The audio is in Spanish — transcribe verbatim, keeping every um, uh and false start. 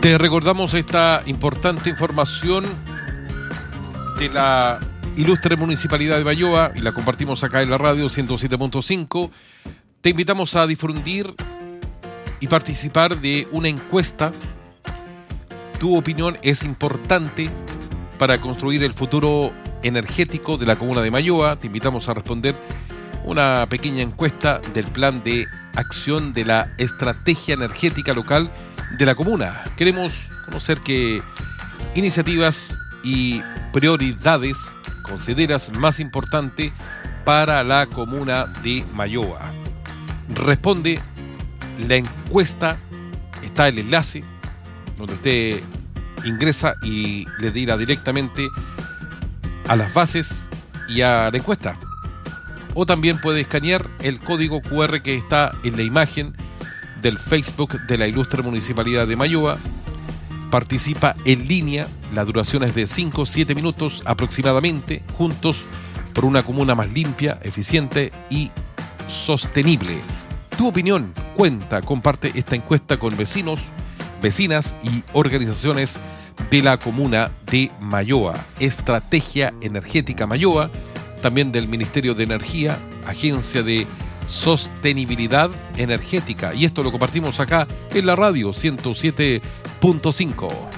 Te recordamos esta importante información de la ilustre Municipalidad de Mayoa y la compartimos acá en la radio ciento siete punto cinco. Te invitamos a difundir y participar de una encuesta. Tu opinión es importante para construir el futuro energético de la comuna de Mayoa. Te invitamos a responder una pequeña encuesta del plan de acción de la estrategia energética local de la comuna. Queremos conocer qué iniciativas y prioridades consideras más importante para la comuna de Mayoa. Responde la encuesta, está el enlace donde usted ingresa y le dirá directamente a las bases y a la encuesta. O también puede escanear el código cu erre que está en la imagen del Facebook de la ilustre Municipalidad de Mayoa. Participa en línea, la duración es de cinco a siete minutos aproximadamente, juntos por una comuna más limpia, eficiente y sostenible. Tu opinión cuenta, comparte esta encuesta con vecinos, vecinas y organizaciones de la comuna de Mayoa. Estrategia Energética Mayoa, también del Ministerio de Energía, Agencia de Sostenibilidad Energética. Y esto lo compartimos acá en la radio ciento siete punto cinco.